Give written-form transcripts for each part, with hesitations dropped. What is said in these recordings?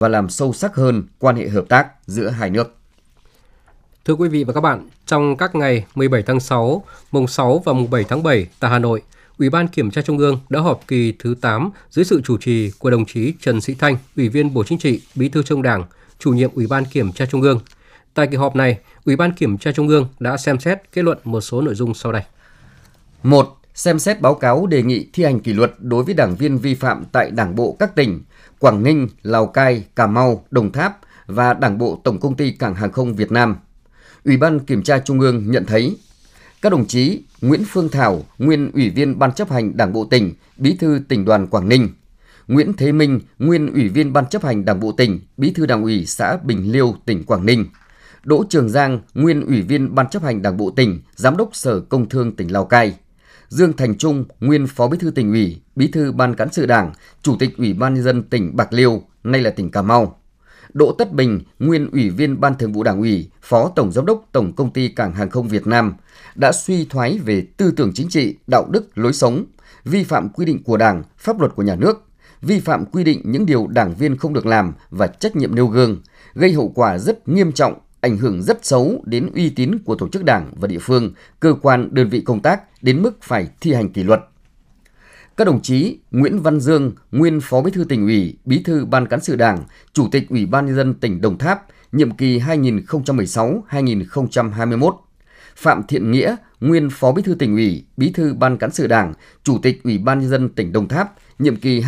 và làm sâu sắc hơn quan hệ hợp tác giữa hai nước. Thưa quý vị và các bạn, trong các ngày 17 tháng 6, mùng 6 và mùng 7 tháng 7 tại Hà Nội, Ủy ban Kiểm tra Trung ương đã họp kỳ thứ 8 dưới sự chủ trì của đồng chí Trần Sĩ Thanh, Ủy viên Bộ Chính trị, Bí thư Trung ương Đảng, Chủ nhiệm Ủy ban Kiểm tra Trung ương. Tại kỳ họp này, Ủy ban Kiểm tra Trung ương đã xem xét kết luận một số nội dung sau đây. 1. Xem xét báo cáo đề nghị thi hành kỷ luật đối với đảng viên vi phạm tại Đảng bộ các tỉnh Quảng Ninh, Lào Cai, Cà Mau, Đồng Tháp và Đảng bộ Tổng công ty Cảng hàng không Việt Nam. Ủy ban Kiểm tra Trung ương nhận thấy các đồng chí Nguyễn Phương Thảo, nguyên Ủy viên Ban chấp hành Đảng bộ tỉnh, Bí thư Tỉnh đoàn Quảng Ninh; Nguyễn Thế Minh, nguyên Ủy viên Ban chấp hành Đảng bộ tỉnh, Bí thư Đảng ủy xã Bình Liêu, tỉnh Quảng Ninh; Đỗ Trường Giang, nguyên Ủy viên Ban chấp hành Đảng bộ tỉnh, Giám đốc Sở Công Thương tỉnh Lào Cai; Dương Thành Trung, nguyên Phó Bí thư Tỉnh ủy, Bí thư Ban cán sự Đảng, Chủ tịch Ủy ban nhân dân tỉnh Bạc Liêu, nay là tỉnh Cà Mau; Đỗ Tất Bình, nguyên Ủy viên Ban Thường vụ Đảng ủy, Phó Tổng Giám đốc Tổng Công ty Cảng hàng không Việt Nam, đã suy thoái về tư tưởng chính trị, đạo đức, lối sống, vi phạm quy định của Đảng, pháp luật của nhà nước, vi phạm quy định những điều đảng viên không được làm và trách nhiệm nêu gương, gây hậu quả rất nghiêm trọng, ảnh hưởng rất xấu đến uy tín của tổ chức Đảng và địa phương, cơ quan, đơn vị công tác đến mức phải thi hành kỷ luật. Các đồng chí Nguyễn Văn Dương, nguyên Phó Bí thư Tỉnh ủy, Bí thư Ban cán sự Đảng, Chủ tịch Ủy ban nhân dân tỉnh Đồng Tháp, nhiệm kỳ 2016-2021; Phạm Thiện Nghĩa, nguyên Phó Bí thư Tỉnh ủy, Bí thư Ban cán sự Đảng, Chủ tịch Ủy ban nhân dân tỉnh Đồng Tháp, nhiệm kỳ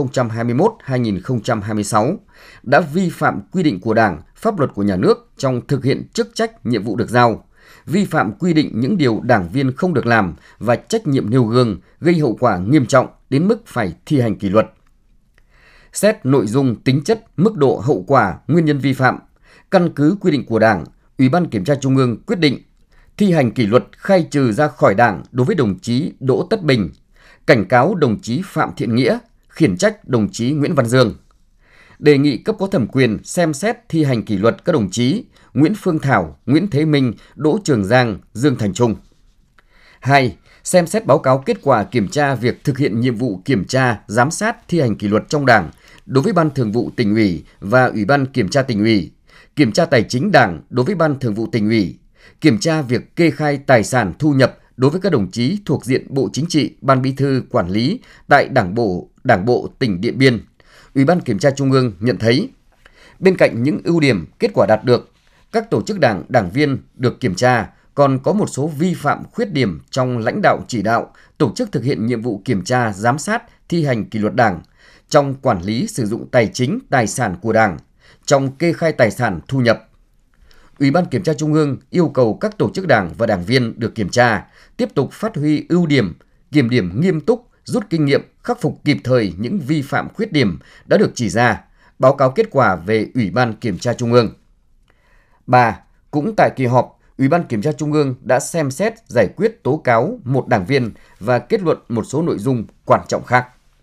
2021-2026, đã vi phạm quy định của Đảng, pháp luật của nhà nước trong thực hiện chức trách, nhiệm vụ được giao, vi phạm quy định những điều đảng viên không được làm và trách nhiệm nêu gương, gây hậu quả nghiêm trọng đến mức phải thi hành kỷ luật. Xét nội dung, tính chất, mức độ hậu quả, nguyên nhân vi phạm, căn cứ quy định của Đảng, Ủy ban Kiểm tra Trung ương quyết định thi hành kỷ luật, khai trừ ra khỏi Đảng đối với đồng chí Đỗ Tất Bình, cảnh cáo đồng chí Phạm Thiện Nghĩa, khiển trách đồng chí Nguyễn Văn Dương. Đề nghị cấp có thẩm quyền xem xét thi hành kỷ luật các đồng chí Nguyễn Phương Thảo, Nguyễn Thế Minh, Đỗ Trường Giang, Dương Thành Trung. 2. Xem xét báo cáo kết quả kiểm tra việc thực hiện nhiệm vụ kiểm tra, giám sát thi hành kỷ luật trong Đảng đối với Ban Thường vụ Tỉnh ủy và Ủy ban Kiểm tra Tỉnh ủy, kiểm tra tài chính Đảng đối với Ban Thường vụ Tỉnh ủy, kiểm tra việc kê khai tài sản thu nhập đối với các đồng chí thuộc diện Bộ Chính trị, Ban Bí thư quản lý tại Đảng bộ tỉnh Điện Biên. Ủy ban Kiểm tra Trung ương nhận thấy, bên cạnh những ưu điểm, kết quả đạt được, các tổ chức Đảng, đảng viên được kiểm tra còn có một số vi phạm, khuyết điểm trong lãnh đạo chỉ đạo, tổ chức thực hiện nhiệm vụ kiểm tra, giám sát, thi hành kỷ luật Đảng, trong quản lý sử dụng tài chính, tài sản của Đảng, trong kê khai tài sản thu nhập. Ủy ban Kiểm tra Trung ương yêu cầu các tổ chức Đảng và đảng viên được kiểm tra tiếp tục phát huy ưu điểm, kiểm điểm nghiêm túc, rút kinh nghiệm, khắc phục kịp thời những vi phạm, khuyết điểm đã được chỉ ra, báo cáo kết quả về Ủy ban Kiểm tra Trung ương. 3. Cũng tại kỳ họp, Ủy ban Kiểm tra Trung ương đã xem xét giải quyết tố cáo một đảng viên và kết luận một số nội dung quan trọng khác.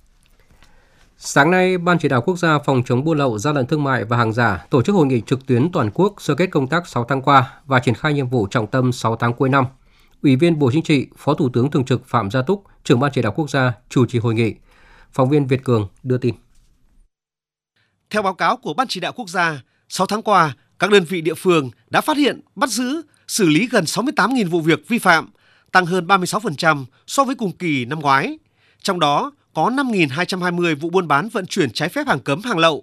Sáng nay, Ban Chỉ đạo Quốc gia phòng chống buôn lậu, gian lận thương mại và hàng giả tổ chức hội nghị trực tuyến toàn quốc sơ kết công tác 6 tháng qua và triển khai nhiệm vụ trọng tâm 6 tháng cuối năm. Ủy viên Bộ Chính trị, Phó Thủ tướng Thường trực Phạm Gia Túc, trưởng Ban Chỉ đạo Quốc gia chủ trì hội nghị. Phóng viên Việt Cường đưa tin. Theo báo cáo của Ban Chỉ đạo Quốc gia, 6 tháng qua, các đơn vị địa phương đã phát hiện, bắt giữ, xử lý gần 68.000 vụ việc vi phạm, tăng hơn 36% so với cùng kỳ năm ngoái. Trong đó, có 5.220 vụ buôn bán vận chuyển trái phép hàng cấm hàng lậu,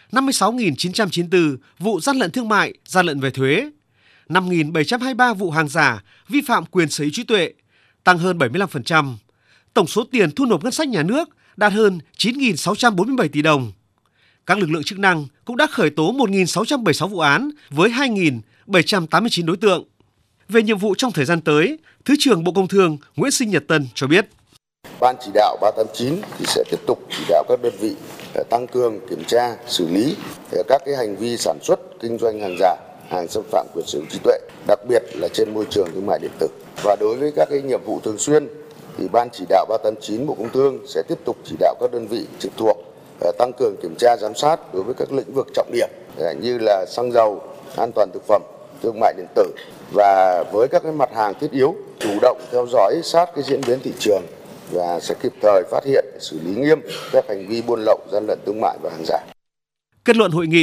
56.994 vụ gian lận thương mại, gian lận về thuế, 5.723 vụ hàng giả, vi phạm quyền sở hữu trí tuệ, tăng hơn 75%. Tổng số tiền thu nộp ngân sách nhà nước đạt hơn 9.647 tỷ đồng. Các lực lượng chức năng cũng đã khởi tố 1.676 vụ án với 2.789 đối tượng. Về nhiệm vụ trong thời gian tới, Thứ trưởng Bộ Công Thương Nguyễn Sinh Nhật Tân cho biết. Ban chỉ đạo 389 thì sẽ tiếp tục chỉ đạo các đơn vị tăng cường kiểm tra, xử lý các hành vi sản xuất, kinh doanh hàng giả, hàng xâm phạm quyền sở hữu trí tuệ, đặc biệt là trên môi trường thương mại điện tử. Và đối với các nhiệm vụ thường xuyên thì Ban chỉ đạo 389 Bộ Công Thương sẽ tiếp tục chỉ đạo các đơn vị trực thuộc tăng cường kiểm tra, giám sát đối với các lĩnh vực trọng điểm như là xăng dầu, an toàn thực phẩm, thương mại điện tử và với các mặt hàng thiết yếu, chủ động theo dõi sát diễn biến thị trường và sẽ kịp thời phát hiện, xử lý nghiêm các hành vi buôn lậu, gian lận thương mại và hàng giả. Kết luận hội nghị,